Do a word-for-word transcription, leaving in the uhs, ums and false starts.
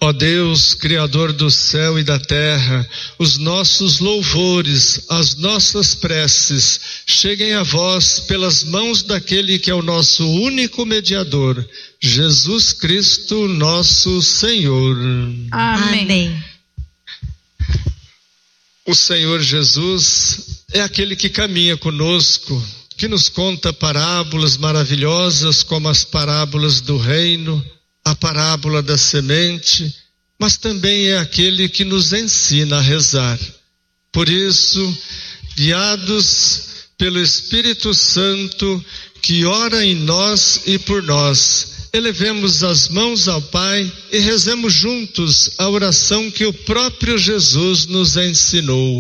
Ó Deus, Criador do céu e da terra, os nossos louvores, as nossas preces, cheguem a vós pelas mãos daquele que é o nosso único mediador, Jesus Cristo, nosso Senhor. Amém. Amém. O Senhor Jesus é aquele que caminha conosco, que nos conta parábolas maravilhosas como as parábolas do reino, a parábola da semente, mas também é aquele que nos ensina a rezar. Por isso, guiados pelo Espírito Santo que ora em nós e por nós, elevemos as mãos ao Pai e rezemos juntos a oração que o próprio Jesus nos ensinou.